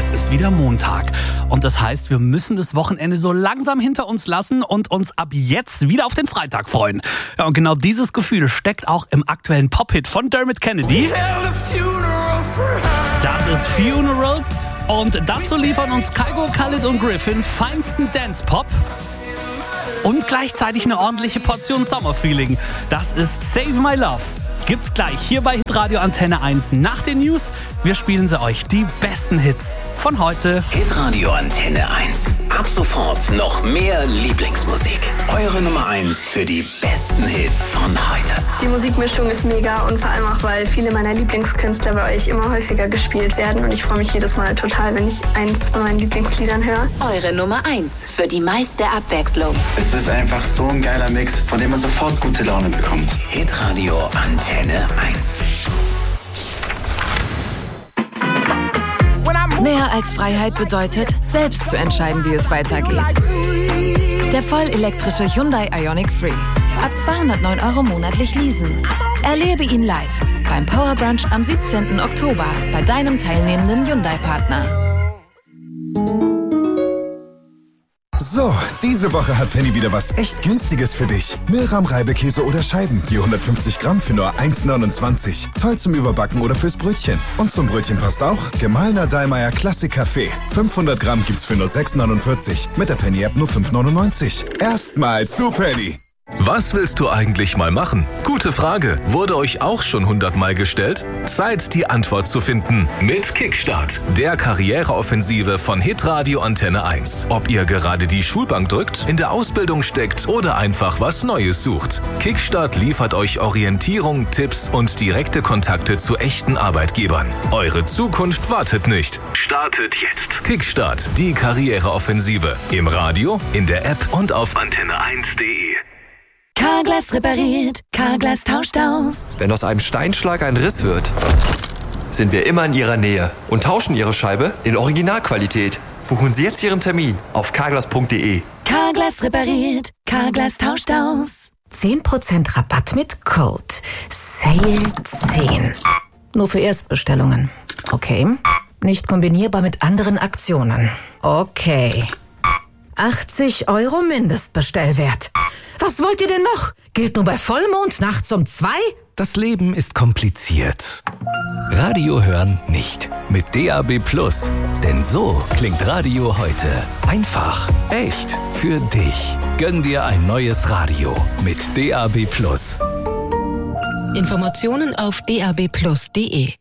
Jetzt ist wieder Montag und das heißt, wir müssen das Wochenende so langsam hinter uns lassen und uns ab jetzt wieder auf den Freitag freuen. Ja, und genau dieses Gefühl steckt auch im aktuellen Pop-Hit von Dermot Kennedy. Das ist Funeral und dazu liefern uns Kygo, Khalid und Griffin feinsten Dance-Pop. Und gleichzeitig eine ordentliche Portion Summer-Feeling. Das ist Save My Love. Gibt's gleich hier bei Hitradio Antenne 1 nach den News. Wir spielen sie euch, die besten Hits von heute. Hitradio Antenne 1. Ab sofort noch mehr Lieblingsmusik. Eure Nummer 1 für die besten Hits von heute. Die Musikmischung ist mega und vor allem auch, weil viele meiner Lieblingskünstler bei euch immer häufiger gespielt werden. Und ich freue mich jedes Mal total, wenn ich eins von meinen Lieblingsliedern höre. Eure Nummer 1 für die meiste Abwechslung. Es ist einfach so ein geiler Mix, von dem man sofort gute Laune bekommt. Hitradio Antenne 1. Mehr als Freiheit bedeutet, selbst zu entscheiden, wie es weitergeht. Der vollelektrische Hyundai Ioniq 3. Ab 209 € monatlich leasen. Erlebe ihn live beim Power Brunch am 17. Oktober bei deinem teilnehmenden Hyundai-Partner. So, diese Woche hat Penny wieder was echt Günstiges für dich. Milram-Reibekäse oder Scheiben, je 150 Gramm für nur 1,29. Toll zum Überbacken oder fürs Brötchen. Und zum Brötchen passt auch gemahlener Dallmayr Klassik Kaffee. 500 Gramm gibt's für nur 6,49. Mit der Penny-App nur 5,99. Erstmals zu Penny. Was willst du eigentlich mal machen? Gute Frage. Wurde euch auch schon 100-mal gestellt? Zeit, die Antwort zu finden. Mit Kickstart, der Karriereoffensive von Hitradio Antenne 1. Ob ihr gerade die Schulbank drückt, in der Ausbildung steckt oder einfach was Neues sucht. Kickstart liefert euch Orientierung, Tipps und direkte Kontakte zu echten Arbeitgebern. Eure Zukunft wartet nicht. Startet jetzt. Kickstart, die Karriereoffensive. Im Radio, in der App und auf antenne1.de. Carglass repariert, Carglass tauscht aus. Wenn aus einem Steinschlag ein Riss wird, sind wir immer in Ihrer Nähe und tauschen Ihre Scheibe in Originalqualität. Buchen Sie jetzt Ihren Termin auf carglass.de. Carglass repariert, Carglass tauscht aus. 10% Rabatt mit Code SALE10. Nur für Erstbestellungen. Okay. Nicht kombinierbar mit anderen Aktionen. Okay. 80 € Mindestbestellwert. Was wollt ihr denn noch? Gilt nur bei Vollmond nachts um 2? Das Leben ist kompliziert. Radio hören nicht. Mit DAB+. Denn so klingt Radio heute. Einfach, echt, für dich. Gönn dir ein neues Radio mit DAB+. Informationen auf dabplus.de.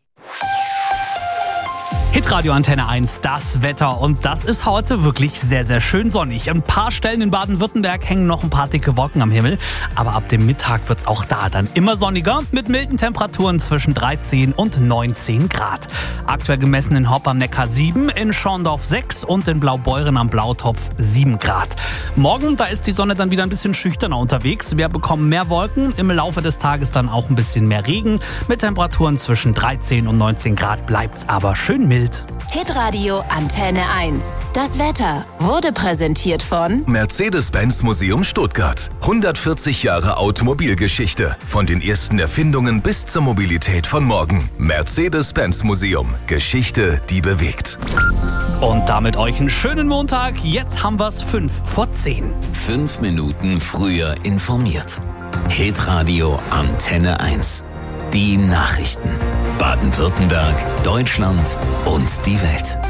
Hitradio Antenne 1, das Wetter. Und das ist heute wirklich sehr, sehr schön sonnig. Ein paar Stellen in Baden-Württemberg hängen noch ein paar dicke Wolken am Himmel. Aber ab dem Mittag wird's auch da dann immer sonniger mit milden Temperaturen zwischen 13 und 19 Grad. Aktuell gemessen in Hopp am Neckar 7, in Schorndorf 6 und in Blaubeuren am Blautopf 7 Grad. Morgen, da ist die Sonne dann wieder ein bisschen schüchterner unterwegs. Wir bekommen mehr Wolken, im Laufe des Tages dann auch ein bisschen mehr Regen. Mit Temperaturen zwischen 13 und 19 Grad bleibt's aber schön mild. Hitradio Antenne 1. Das Wetter wurde präsentiert von Mercedes-Benz Museum Stuttgart. 140 Jahre Automobilgeschichte. Von den ersten Erfindungen bis zur Mobilität von morgen. Mercedes-Benz Museum. Geschichte, die bewegt. Und damit euch einen schönen Montag. Jetzt haben wir's 5 vor 10. 5 Minuten früher informiert. Hitradio Antenne 1. Die Nachrichten. Baden-Württemberg, Deutschland und die Welt.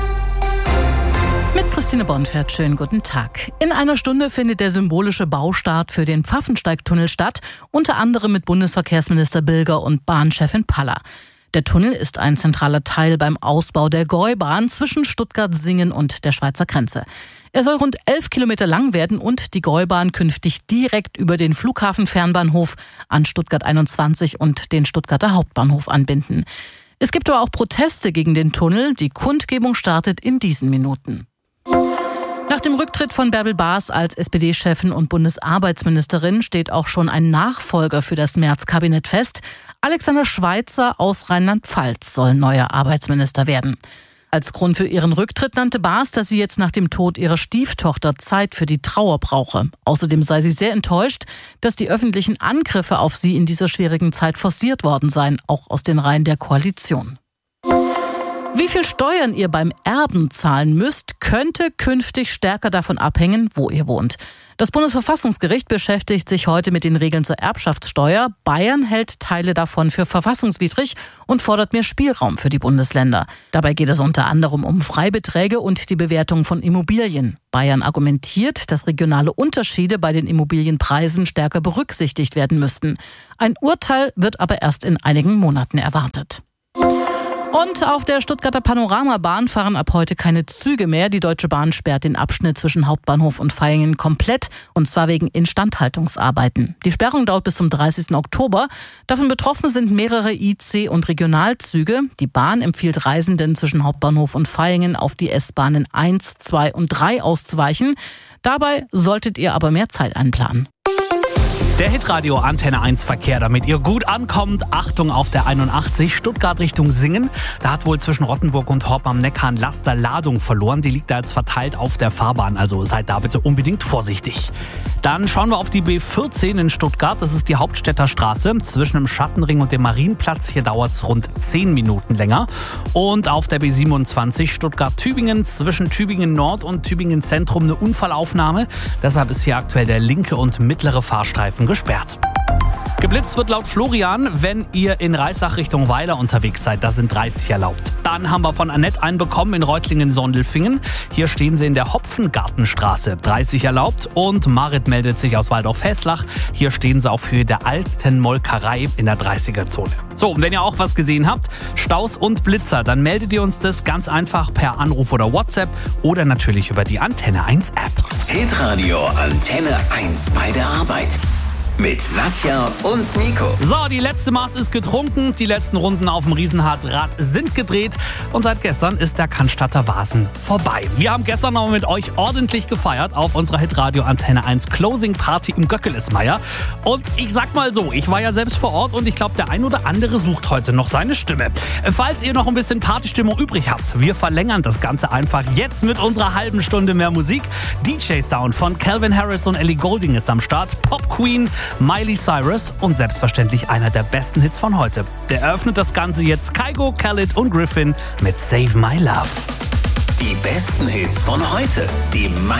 Mit Christine Bonfert, schönen guten Tag. In einer Stunde findet der symbolische Baustart für den Pfaffensteigtunnel statt, unter anderem mit Bundesverkehrsminister Bilger und Bahnchefin Paller. Der Tunnel ist ein zentraler Teil beim Ausbau der Gäubahn zwischen Stuttgart-Singen und der Schweizer Grenze. Er soll rund 11 Kilometer lang werden und die Gäubahn künftig direkt über den Flughafen-Fernbahnhof an Stuttgart 21 und den Stuttgarter Hauptbahnhof anbinden. Es gibt aber auch Proteste gegen den Tunnel. Die Kundgebung startet in diesen Minuten. Nach dem Rücktritt von Bärbel Baas als SPD-Chefin und Bundesarbeitsministerin steht auch schon ein Nachfolger für das Merz-Kabinett fest. Alexander Schweitzer aus Rheinland-Pfalz soll neuer Arbeitsminister werden. Als Grund für ihren Rücktritt nannte Baas, dass sie jetzt nach dem Tod ihrer Stieftochter Zeit für die Trauer brauche. Außerdem sei sie sehr enttäuscht, dass die öffentlichen Angriffe auf sie in dieser schwierigen Zeit forciert worden seien, auch aus den Reihen der Koalition. Wie viel Steuern ihr beim Erben zahlen müsst, könnte künftig stärker davon abhängen, wo ihr wohnt. Das Bundesverfassungsgericht beschäftigt sich heute mit den Regeln zur Erbschaftssteuer. Bayern hält Teile davon für verfassungswidrig und fordert mehr Spielraum für die Bundesländer. Dabei geht es unter anderem um Freibeträge und die Bewertung von Immobilien. Bayern argumentiert, dass regionale Unterschiede bei den Immobilienpreisen stärker berücksichtigt werden müssten. Ein Urteil wird aber erst in einigen Monaten erwartet. Und auf der Stuttgarter Panoramabahn fahren ab heute keine Züge mehr. Die Deutsche Bahn sperrt den Abschnitt zwischen Hauptbahnhof und Vaihingen komplett, und zwar wegen Instandhaltungsarbeiten. Die Sperrung dauert bis zum 30. Oktober. Davon betroffen sind mehrere IC- und Regionalzüge. Die Bahn empfiehlt Reisenden zwischen Hauptbahnhof und Vaihingen auf die S-Bahnen 1, 2 und 3 auszuweichen. Dabei solltet ihr aber mehr Zeit einplanen. Der Hitradio Antenne 1 Verkehr, damit ihr gut ankommt. Achtung auf der 81 Stuttgart Richtung Singen. Da hat wohl zwischen Rottenburg und Horb am Neckar ein Laster Ladung verloren. Die liegt da jetzt verteilt auf der Fahrbahn, also seid da bitte unbedingt vorsichtig. Dann schauen wir auf die B14 in Stuttgart. Das ist die Hauptstädter Straße zwischen dem Schattenring und dem Marienplatz. Hier dauert es rund 10 Minuten länger. Und auf der B27 Stuttgart-Tübingen zwischen Tübingen Nord und Tübingen Zentrum eine Unfallaufnahme. Deshalb ist hier aktuell der linke und mittlere Fahrstreifen gesperrt. Geblitzt wird laut Florian, wenn ihr in Reissach Richtung Weiler unterwegs seid. Da sind 30 erlaubt. Dann haben wir von Annette einen bekommen in Reutlingen-Sondelfingen. Hier stehen sie in der Hopfengartenstraße. 30 erlaubt. Und Marit meldet sich aus Waldorf-Heslach. Hier stehen sie auf Höhe der alten Molkerei in der 30er-Zone. So, und wenn ihr auch was gesehen habt, Staus und Blitzer, dann meldet ihr uns das ganz einfach per Anruf oder WhatsApp oder natürlich über die Antenne 1 App. Hitradio Antenne 1 bei der Arbeit. Mit Nadja und Nico. So, die letzte Maß ist getrunken, die letzten Runden auf dem Riesenrad sind gedreht und seit gestern ist der Cannstatter Vasen vorbei. Wir haben gestern noch mit euch ordentlich gefeiert auf unserer Hitradio Antenne 1 Closing Party im Göckelesmeier. Und ich sag mal so, ich war ja selbst vor Ort und ich glaube, der ein oder andere sucht heute noch seine Stimme. Falls ihr noch ein bisschen Partystimmung übrig habt, wir verlängern das Ganze einfach jetzt mit unserer halben Stunde mehr Musik. DJ-Sound von Calvin Harris und Ellie Goulding ist am Start. Pop Queen, Miley Cyrus und selbstverständlich einer der besten Hits von heute. Der eröffnet das Ganze jetzt Kygo, Khalid und Griffin mit Save My Love. Die besten Hits von heute. Die